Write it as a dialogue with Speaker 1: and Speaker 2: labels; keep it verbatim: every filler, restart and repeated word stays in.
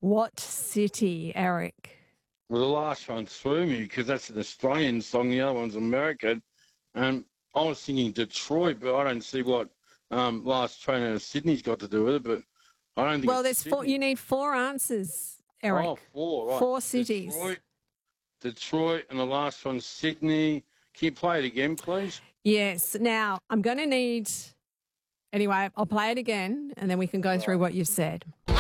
Speaker 1: What city, Eric?
Speaker 2: Well, the last one threw me because that's an Australian song. The other one's American. And I was singing Detroit, but I don't see what um, Last Train out of Sydney's got to do with it. But I don't think
Speaker 1: Well,
Speaker 2: it's
Speaker 1: there's four.
Speaker 2: Sydney.
Speaker 1: You need four answers, Eric.
Speaker 2: Oh, four, right.
Speaker 1: Four cities.
Speaker 2: Detroit, Detroit, and the last one's Sydney. Can you play it again, please?
Speaker 1: Yes. Now, I'm going to need... Anyway, I'll play it again and then we can go through what you've said.